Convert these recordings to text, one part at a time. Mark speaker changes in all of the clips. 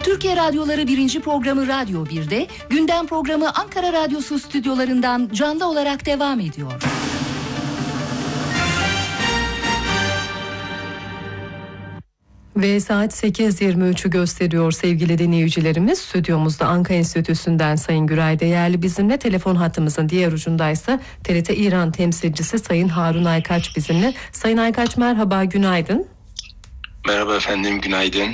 Speaker 1: Türkiye Radyoları 1. programı Radyo 1'de, gündem programı Ankara Radyosu stüdyolarından canlı olarak devam ediyor.
Speaker 2: Ve saat 8.23'ü gösteriyor sevgili dinleyicilerimiz. Stüdyomuzda Ankara Enstitüsü'nden Sayın Güray Değerli bizimle, telefon hattımızın diğer ucundaysa TRT İran temsilcisi Sayın Harun Aykaç bizimle. Sayın Aykaç merhaba, günaydın.
Speaker 3: Merhaba efendim, günaydın.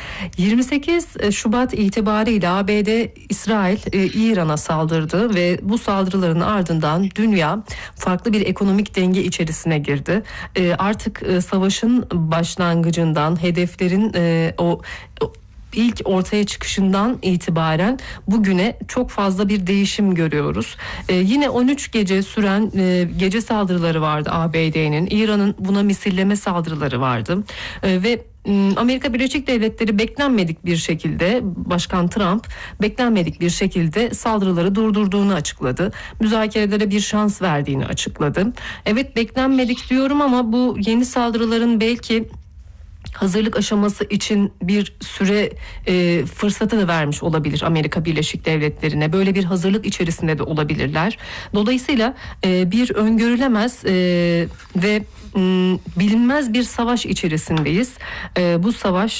Speaker 2: 28 Şubat itibariyle ABD, İsrail, İran'a saldırdı ve bu saldırıların ardından dünya farklı bir ekonomik denge içerisine girdi. Artık savaşın başlangıcından, hedeflerin o ilk ortaya çıkışından itibaren bugüne çok fazla bir değişim görüyoruz. Yine 13 gece süren gece saldırıları vardı ABD'nin. İran'ın buna misilleme saldırıları vardı. Ve Amerika Birleşik Devletleri beklenmedik bir şekilde, Başkan Trump beklenmedik bir şekilde saldırıları durdurduğunu açıkladı. Müzakerelere bir şans verdiğini açıkladı. Evet, beklenmedik diyorum ama bu yeni saldırıların belki hazırlık aşaması için bir süre fırsatı da vermiş olabilir Amerika Birleşik Devletleri'ne. Böyle bir hazırlık içerisinde de olabilirler. Dolayısıyla bir öngörülemez ve bilinmez bir savaş içerisindeyiz. Bu savaş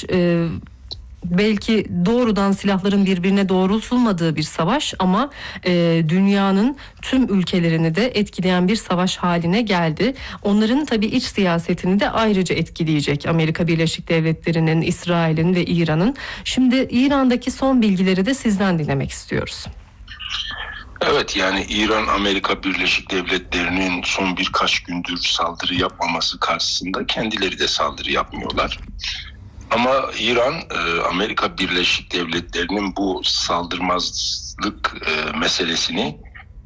Speaker 2: belki doğrudan silahların birbirine doğrultulmadığı bir savaş ama dünyanın tüm ülkelerini de etkileyen bir savaş haline geldi. Onların tabii iç siyasetini de ayrıca etkileyecek Amerika Birleşik Devletleri'nin, İsrail'in ve İran'ın. Şimdi İran'daki son bilgileri de sizden dinlemek istiyoruz.
Speaker 3: Evet, yani İran, Amerika Birleşik Devletleri'nin son birkaç gündür saldırı yapmaması karşısında kendileri de saldırı yapmıyorlar. Ama İran, Amerika Birleşik Devletleri'nin bu saldırmazlık meselesini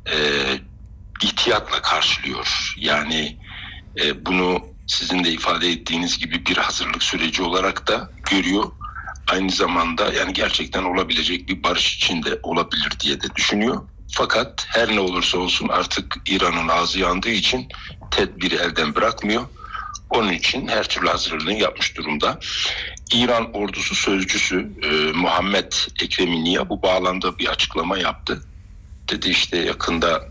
Speaker 3: ihtiyatla karşılıyor. Yani bunu sizin de ifade ettiğiniz gibi bir hazırlık süreci olarak da görüyor. Aynı zamanda yani gerçekten olabilecek bir barış içinde olabilir diye de düşünüyor. Fakat her ne olursa olsun artık İran'ın ağzı yandığı için tedbiri elden bırakmıyor. Onun için her türlü hazırlığını yapmış durumda. İran ordusu sözcüsü Muhammed Ekreminiye bu bağlamda bir açıklama yaptı. Dedi işte yakında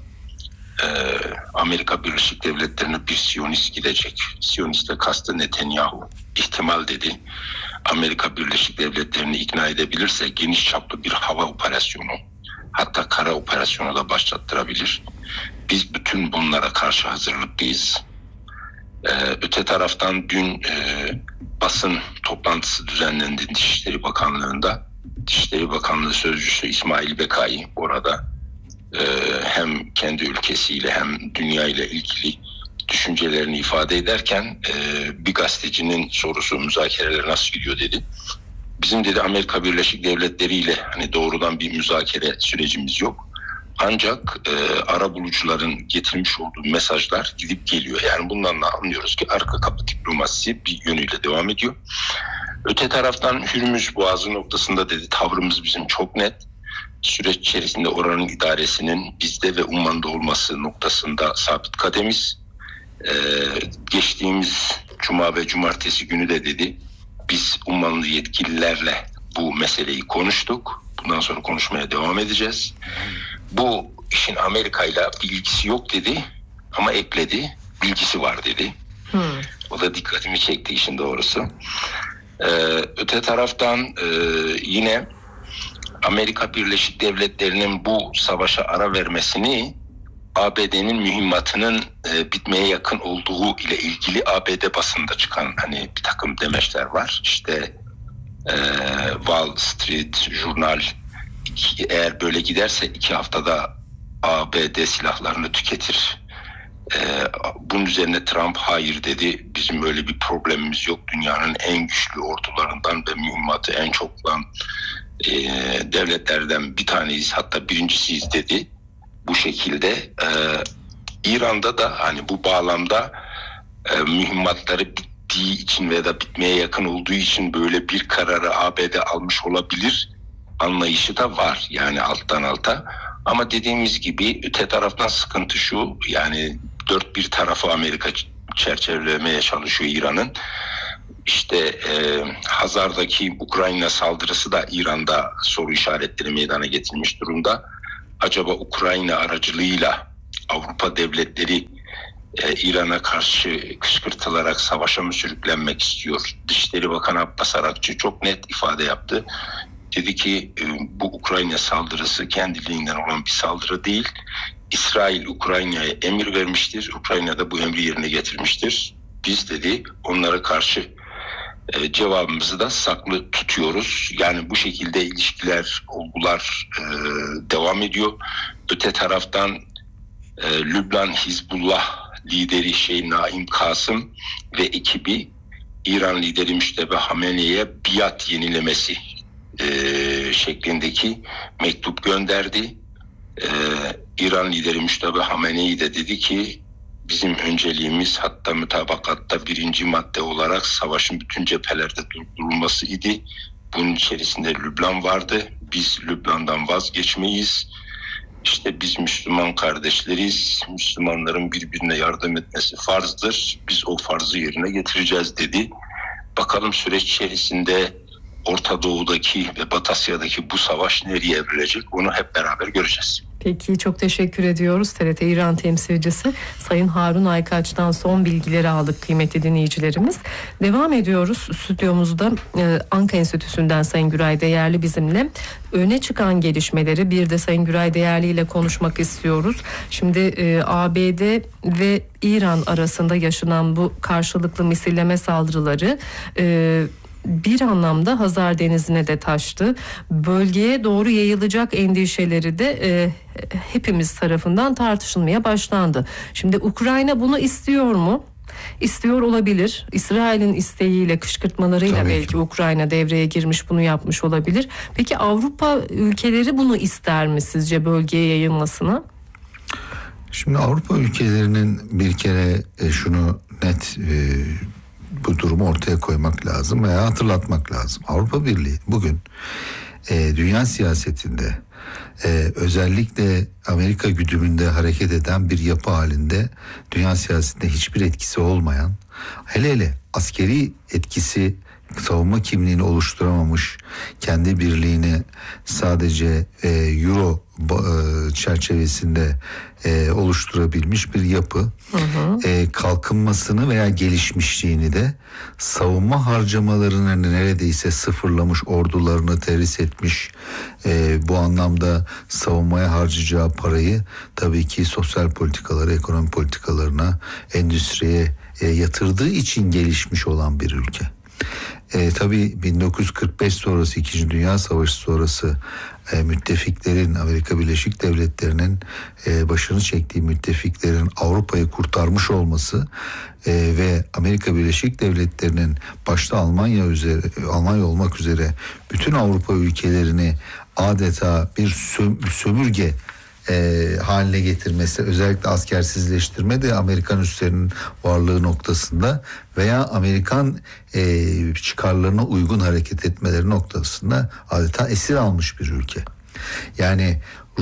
Speaker 3: Amerika Birleşik Devletleri'ne bir Siyonist gidecek. Siyonistle kastı Netanyahu. İhtimal dedi. Amerika Birleşik Devletleri'ni ikna edebilirse geniş çaplı bir hava operasyonu, hatta kara operasyonu da başlattırabilir. Biz bütün bunlara karşı hazırlıklıyız. Öte taraftan dün basın toplantısı düzenlendi Dışişleri Bakanlığı'nda. Dışişleri Bakanlığı Sözcüsü İsmail Bekai orada hem kendi ülkesiyle hem dünya ile ilgili düşüncelerini ifade ederken bir gazetecinin sorusu müzakereler nasıl gidiyor dedi. Bizim dedi Amerika Birleşik Devletleri ile hani doğrudan bir müzakere sürecimiz yok. Ancak arabulucuların getirmiş olduğu mesajlar gidip geliyor. Yani bundan da anlıyoruz ki arka kapı diplomasisi bir yönüyle devam ediyor. Öte taraftan Hürmüz Boğazı noktasında dedi tavrımız bizim çok net. Süreç içerisinde oranın idaresinin bizde ve Umman'da olması noktasında sabit kademiz. Geçtiğimiz Cuma ve Cumartesi günü de dedi biz Ummanlı yetkililerle bu meseleyi konuştuk. Bundan sonra konuşmaya devam edeceğiz. Bu işin Amerika'yla bir ilgisi yok dedi ama ekledi, bilgisi var dedi. O da dikkatimi çekti işin doğrusu. Öte taraftan yine Amerika Birleşik Devletleri'nin bu savaşa ara vermesini ABD'nin mühimmatının bitmeye yakın olduğu ile ilgili ABD basında çıkan hani bir takım demeçler var. İşte Wall Street Journal eğer böyle giderse 2 haftada ABD silahlarını tüketir. Bunun üzerine Trump hayır dedi. Bizim öyle bir problemimiz yok. Dünyanın en güçlü ordularından ve mühimmatı en çok olan devletlerden bir taneyiz. Hatta birincisiyiz dedi. Bu şekilde İran'da da hani bu bağlamda mühimmatları bittiği için veya da bitmeye yakın olduğu için böyle bir kararı ABD almış olabilir anlayışı da var yani alttan alta. Ama dediğimiz gibi öte taraftan sıkıntı şu, yani dört bir tarafı Amerika çerçevelemeye çalışıyor İran'ın. İşte Hazar'daki Ukrayna saldırısı da İran'da soru işaretleri meydana getirmiş durumda. Acaba Ukrayna aracılığıyla Avrupa devletleri İran'a karşı kışkırtılarak savaşa mı sürüklenmek istiyor? Dışişleri Bakanı Abbas Arakçı çok net ifade yaptı. Dedi ki bu Ukrayna saldırısı kendiliğinden olan bir saldırı değil. İsrail Ukrayna'ya emir vermiştir. Ukrayna da bu emri yerine getirmiştir. Biz dedi onlara karşı cevabımızı da saklı tutuyoruz. Yani bu şekilde ilişkiler, olgular devam ediyor. Öte taraftan Lübnan Hizbullah lideri Naim Kasım ve ekibi İran lideri Müştebe Hamene'ye biat yenilemesi şeklindeki mektup gönderdi. İran lideri Müştebe Hamenei de dedi ki bizim önceliğimiz hatta mütabakatta 1. madde olarak savaşın bütün cephelerde durdurulması idi. Bunun içerisinde Lübnan vardı. Biz Lübnan'dan vazgeçmeyiz. İşte biz Müslüman kardeşleriz. Müslümanların birbirine yardım etmesi farzdır. Biz o farzı yerine getireceğiz dedi. Bakalım süreç içerisinde Orta Doğu'daki ve Batı Asya'daki bu savaş nereye evrilecek? Onu hep beraber göreceğiz.
Speaker 2: Peki, çok teşekkür ediyoruz. TRT İran temsilcisi Sayın Harun Aykaç'tan son bilgileri aldık kıymetli dinleyicilerimiz. Devam ediyoruz. Stüdyomuzda Anka Enstitüsü'nden Sayın Güray Değerli bizimle. Öne çıkan gelişmeleri bir de Sayın Güray Değerli ile konuşmak istiyoruz. Şimdi ABD ve İran arasında yaşanan bu karşılıklı misilleme saldırıları bir anlamda Hazar Denizi'ne de taştı. Bölgeye doğru yayılacak endişeleri de hepimiz tarafından tartışılmaya başlandı. Şimdi Ukrayna bunu istiyor mu? İstiyor olabilir. İsrail'in isteğiyle, kışkırtmalarıyla
Speaker 4: tabii
Speaker 2: belki
Speaker 4: ki
Speaker 2: Ukrayna devreye girmiş, bunu yapmış olabilir. Peki Avrupa ülkeleri bunu ister mi sizce bölgeye yayılmasını?
Speaker 4: Şimdi Avrupa ülkelerinin bir kere şunu net bu durumu ortaya koymak lazım veya hatırlatmak lazım. Avrupa Birliği bugün dünya siyasetinde özellikle Amerika güdümünde hareket eden bir yapı halinde, dünya siyasetinde hiçbir etkisi olmayan, hele askeri etkisi, savunma kimliğini oluşturamamış, kendi birliğini sadece Euro çerçevesinde oluşturabilmiş bir yapı. Kalkınmasını veya gelişmişliğini de savunma harcamalarını neredeyse sıfırlamış, ordularını terhis etmiş. Bu anlamda savunmaya harcayacağı parayı tabii ki sosyal politikalara, ekonomi politikalarına, endüstriye yatırdığı için gelişmiş olan bir ülke. Tabii 1945 sonrası, 2. Dünya Savaşı sonrası müttefiklerin, Amerika Birleşik Devletleri'nin başını çektiği müttefiklerin Avrupa'yı kurtarmış olması ve Amerika Birleşik Devletleri'nin başta Almanya olmak üzere bütün Avrupa ülkelerini adeta bir sömürge haline getirmesi, özellikle askersizleştirme de Amerikan üslerinin varlığı noktasında veya Amerikan çıkarlarına uygun hareket etmeleri noktasında adeta esir almış bir ülke. Yani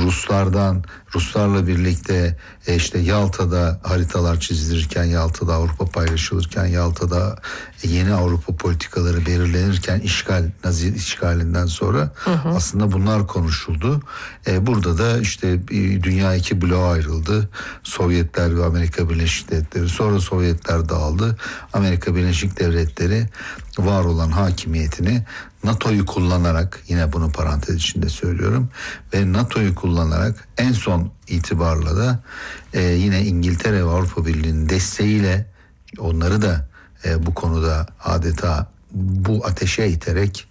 Speaker 4: Ruslarla birlikte işte Yalta'da haritalar çizilirken, Yalta'da Avrupa paylaşılırken, Yalta'da yeni Avrupa politikaları belirlenirken Nazi işgalinden sonra aslında bunlar konuşuldu. Burada da işte dünya 2 bloğa ayrıldı. Sovyetler ve Amerika Birleşik Devletleri. Sonra Sovyetler dağıldı. Amerika Birleşik Devletleri var olan hakimiyetini NATO'yu kullanarak, yine bunu parantez içinde söylüyorum, ve NATO'yu kullanarak en son itibarla da yine İngiltere ve Avrupa Birliği'nin desteğiyle onları da bu konuda adeta bu ateşe iterek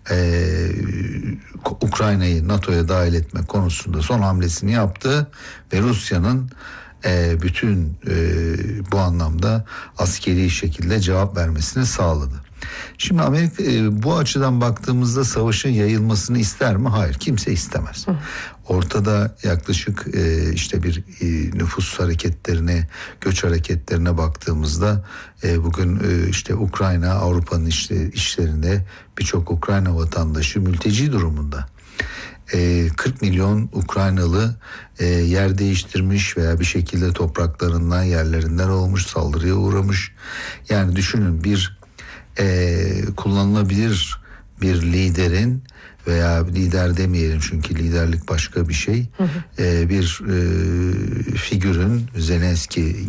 Speaker 4: Ukrayna'yı NATO'ya dahil etme konusunda son hamlesini yaptı ve Rusya'nın bütün bu anlamda askeri şekilde cevap vermesini sağladı. Şimdi Amerika bu açıdan baktığımızda savaşın yayılmasını ister mi? Hayır, kimse istemez. Ortada yaklaşık işte bir nüfus hareketlerine, göç hareketlerine baktığımızda bugün işte Ukrayna, Avrupa'nın işlerinde birçok Ukrayna vatandaşı mülteci durumunda. 40 milyon Ukraynalı yer değiştirmiş veya bir şekilde topraklarından, yerlerinden olmuş, saldırıya uğramış. Yani düşünün, bir kullanılabilir bir liderin veya lider demeyelim çünkü liderlik başka bir şey. Bir figürün, Zelenski